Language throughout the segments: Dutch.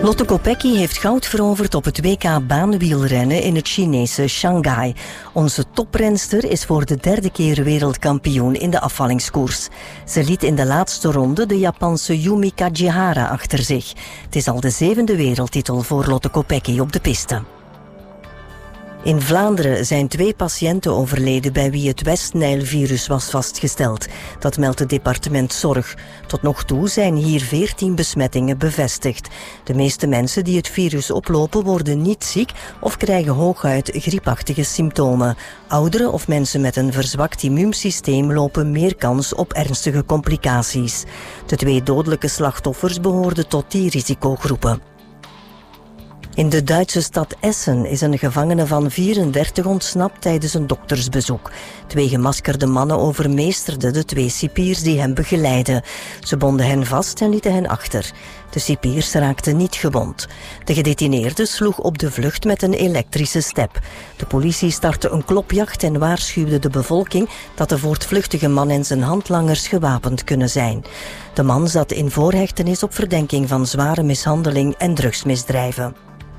Lotte Kopecky heeft goud veroverd op het WK baanwielrennen in het Chinese Shanghai. Onze toprenster is voor de derde keer wereldkampioen in de afvallingskoers. Ze liet in de laatste ronde de Japanse Yumi Kajihara achter zich. Het is al de 7e wereldtitel voor Lotte Kopecky op de piste. In Vlaanderen zijn 2 patiënten overleden bij wie het West-Nijl-virus was vastgesteld. Dat meldt het departement Zorg. Tot nog toe zijn hier 14 besmettingen bevestigd. De meeste mensen die het virus oplopen worden niet ziek of krijgen hooguit griepachtige symptomen. Ouderen of mensen met een verzwakt immuunsysteem lopen meer kans op ernstige complicaties. De 2 dodelijke slachtoffers behoorden tot die risicogroepen. In de Duitse stad Essen is een gevangene van 34 ontsnapt tijdens een doktersbezoek. 2 gemaskerde mannen overmeesterden de 2 cipiers die hem begeleidden. Ze bonden hen vast en lieten hen achter. De cipiers raakten niet gewond. De gedetineerde sloeg op de vlucht met een elektrische step. De politie startte een klopjacht en waarschuwde de bevolking dat de voortvluchtige man en zijn handlangers gewapend kunnen zijn. De man zat in voorhechtenis op verdenking van zware mishandeling en drugsmisdrijven.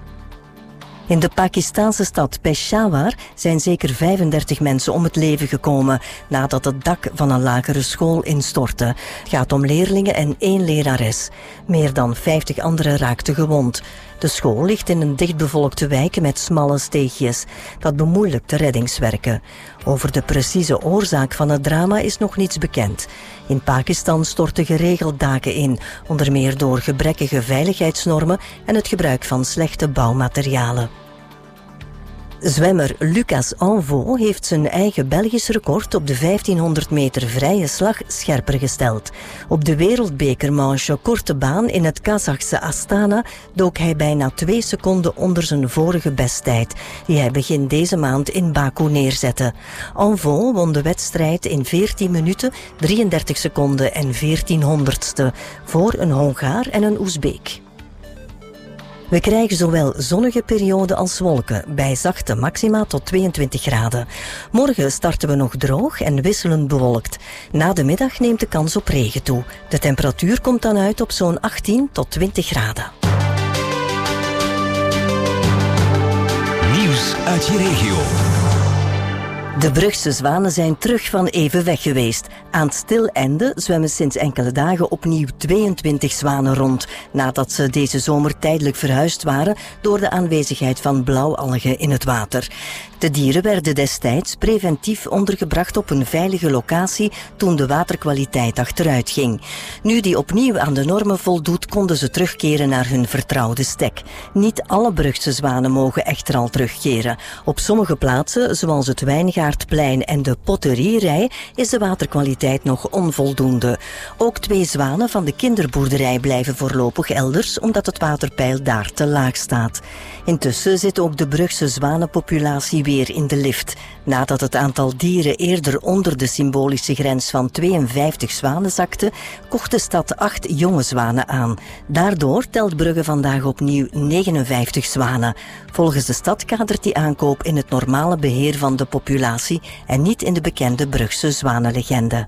In de Pakistaanse stad Peshawar zijn zeker 35 mensen om het leven gekomen nadat het dak van een lagere school instortte. Het gaat om leerlingen en 1 lerares. Meer dan 50 anderen raakten gewond. De school ligt in een dichtbevolkte wijk met smalle steegjes. Dat bemoeilijkt de reddingswerken. Over de precieze oorzaak van het drama is nog niets bekend. In Pakistan storten geregeld daken in, onder meer door gebrekkige veiligheidsnormen en het gebruik van slechte bouwmaterialen. Zwemmer Lucas Anvo heeft zijn eigen Belgisch record op de 1500 meter vrije slag scherper gesteld. Op de wereldbekermanche korte baan in het Kazachse Astana dook hij bijna 2 seconden onder zijn vorige besttijd, die hij begin deze maand in Baku neerzette. Anvo won de wedstrijd in 14 minuten, 33 seconden en 1400ste voor een Hongaar en een Oezbeek. We krijgen zowel zonnige perioden als wolken, bij zachte maxima tot 22 graden. Morgen starten we nog droog en wisselend bewolkt. Na de middag neemt de kans op regen toe. De temperatuur komt dan uit op zo'n 18 tot 20 graden. Nieuws uit je regio. De Brugse zwanen zijn terug van even weg geweest. Aan het Stilende zwemmen sinds enkele dagen opnieuw 22 zwanen rond, nadat ze deze zomer tijdelijk verhuisd waren door de aanwezigheid van blauwalgen in het water. De dieren werden destijds preventief ondergebracht op een veilige locatie toen de waterkwaliteit achteruit ging. Nu die opnieuw aan de normen voldoet, konden ze terugkeren naar hun vertrouwde stek. Niet alle Brugse zwanen mogen echter al terugkeren. Op sommige plaatsen, zoals het Wijngaardplein en de Potterierij, is de waterkwaliteit nog onvoldoende. Ook 2 zwanen van de kinderboerderij blijven voorlopig elders, omdat het waterpeil daar te laag staat. Intussen zit ook de Brugse zwanenpopulatie weer in de lift. Nadat het aantal dieren eerder onder de symbolische grens van 52 zwanen zakte, kocht de stad 8 jonge zwanen aan. Daardoor telt Brugge vandaag opnieuw 59 zwanen. Volgens de stad kadert die aankoop in het normale beheer van de populatie en niet in de bekende Brugse zwanenlegende.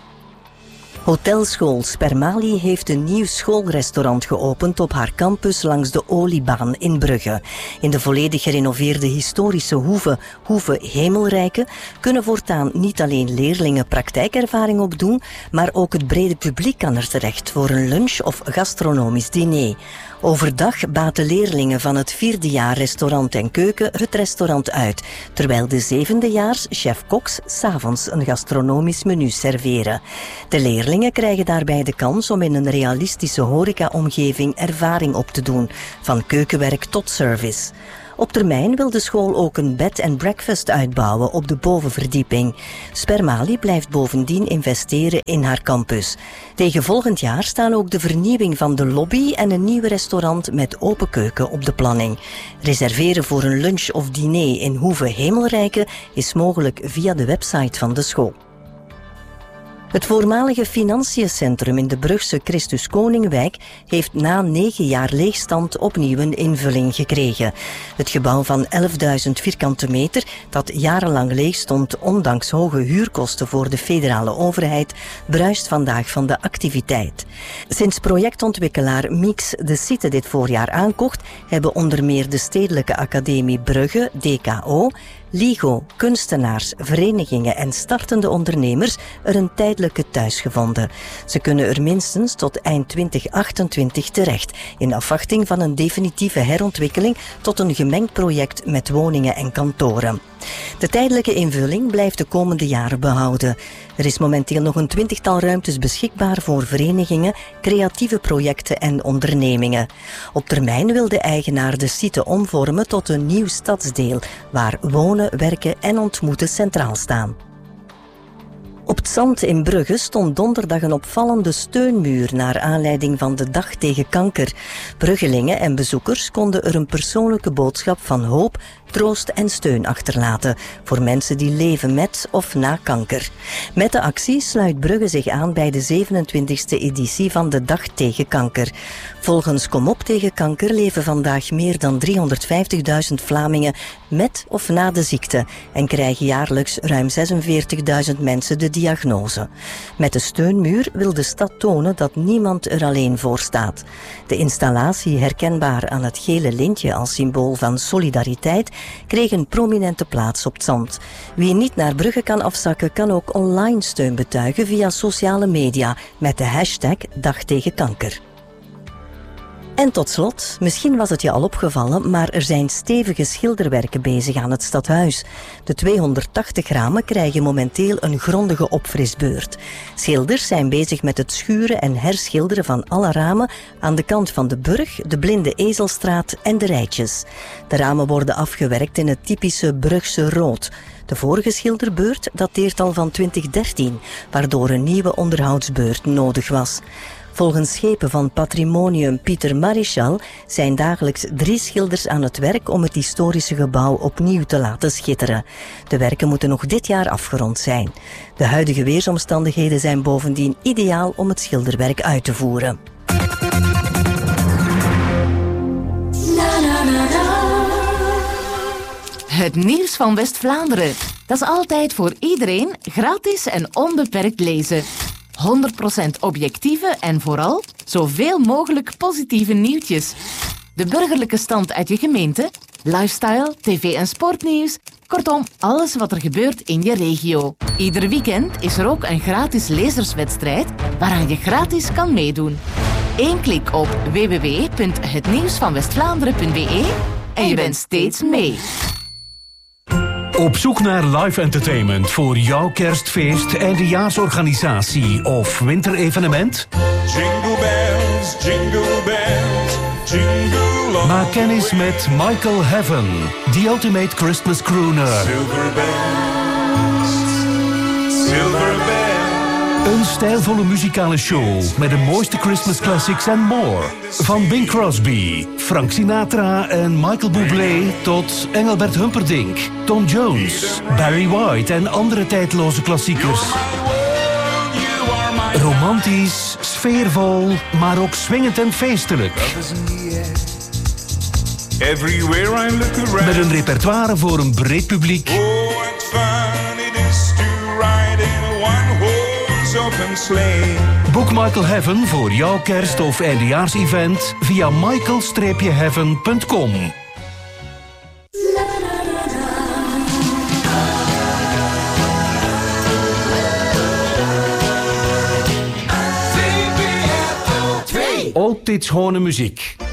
Hotelschool Spermali heeft een nieuw schoolrestaurant geopend op haar campus langs de Oliebaan in Brugge. In de volledig gerenoveerde historische Hoeve Hemelrijke kunnen voortaan niet alleen leerlingen praktijkervaring opdoen, maar ook het brede publiek kan er terecht voor een lunch of gastronomisch diner. Overdag baten leerlingen van het 4e jaar restaurant en keuken het restaurant uit, terwijl de 7e jaars chef-koks 's avonds een gastronomisch menu serveren. De leerlingen krijgen daarbij de kans om in een realistische horeca-omgeving ervaring op te doen, van keukenwerk tot service. Op termijn wil de school ook een bed and breakfast uitbouwen op de bovenverdieping. Spermali blijft bovendien investeren in haar campus. Tegen volgend jaar staan ook de vernieuwing van de lobby en een nieuw restaurant met open keuken op de planning. Reserveren voor een lunch of diner in Hoeve Hemelrijke is mogelijk via de website van de school. Het voormalige financiencentrum in de Brugse Christus Koningwijk heeft na 9 jaar leegstand opnieuw een invulling gekregen. Het gebouw van 11.000 vierkante meter, dat jarenlang leeg stond ondanks hoge huurkosten voor de federale overheid, bruist vandaag van de activiteit. Sinds projectontwikkelaar Mix de site dit voorjaar aankocht, hebben onder meer de Stedelijke Academie Brugge, DKO, LIGO, kunstenaars, verenigingen en startende ondernemers er een tijdelijke thuis gevonden. Ze kunnen er minstens tot eind 2028 terecht, in afwachting van een definitieve herontwikkeling tot een gemengd project met woningen en kantoren. De tijdelijke invulling blijft de komende jaren behouden. Er is momenteel nog een 20-tal ruimtes beschikbaar voor verenigingen, creatieve projecten en ondernemingen. Op termijn wil de eigenaar de site omvormen tot een nieuw stadsdeel, waar wonen, werken en ontmoeten centraal staan. Op het Zand in Brugge stond donderdag een opvallende steunmuur naar aanleiding van de Dag tegen Kanker. Bruggelingen en bezoekers konden er een persoonlijke boodschap van hoop, troost en steun achterlaten voor mensen die leven met of na kanker. Met de actie sluit Brugge zich aan bij de 27e editie van de Dag tegen Kanker. Volgens Kom op tegen kanker leven vandaag meer dan 350.000 Vlamingen met of na de ziekte en krijgen jaarlijks ruim 46.000 mensen de diagnose. Met de steunmuur wil de stad tonen dat niemand er alleen voor staat. De installatie, herkenbaar aan het gele lintje als symbool van solidariteit, kreeg een prominente plaats op het Zand. Wie niet naar Brugge kan afzakken, kan ook online steun betuigen via sociale media met de hashtag Dag tegen Kanker. En tot slot, misschien was het je al opgevallen, maar er zijn stevige schilderwerken bezig aan het stadhuis. De 280 ramen krijgen momenteel een grondige opfrisbeurt. Schilders zijn bezig met het schuren en herschilderen van alle ramen aan de kant van de Burg, de Blinde Ezelstraat en de Rijtjes. De ramen worden afgewerkt in het typische Brugse rood. De vorige schilderbeurt dateert al van 2013, waardoor een nieuwe onderhoudsbeurt nodig was. Volgens schepen van Patrimonium Pieter Marichal zijn dagelijks 3 schilders aan het werk om het historische gebouw opnieuw te laten schitteren. De werken moeten nog dit jaar afgerond zijn. De huidige weersomstandigheden zijn bovendien ideaal om het schilderwerk uit te voeren. Het nieuws van West-Vlaanderen. Dat is altijd voor iedereen gratis en onbeperkt lezen. 100% objectieve en vooral zoveel mogelijk positieve nieuwtjes. De burgerlijke stand uit je gemeente, lifestyle, tv- en sportnieuws. Kortom, alles wat er gebeurt in je regio. Ieder weekend is er ook een gratis lezerswedstrijd waaraan je gratis kan meedoen. 1 klik op www.hetnieuwsvanwestvlaanderen.be en je bent steeds mee. Op zoek naar live entertainment voor jouw kerstfeest, eindejaarsorganisatie of winterevenement? Jingle bells, jingle bells, jingle all. Maak kennis met Michael Heaven, The Ultimate Christmas Crooner. Silver bells, silver bells. Een stijlvolle muzikale show met de mooiste Christmas classics en more. Van Bing Crosby, Frank Sinatra en Michael Bublé tot Engelbert Humperdinck, Tom Jones, Barry White en andere tijdloze klassiekers. Romantisch, sfeervol, maar ook swingend en feestelijk. Everywhere I look around. Met een repertoire voor een breed publiek. Oh, what fun it is to ride in a one-horse open sleigh. Boek Michael Heaven voor jouw kerst- of eindejaarsevent via michael-heaven.com. Altijd schone muziek.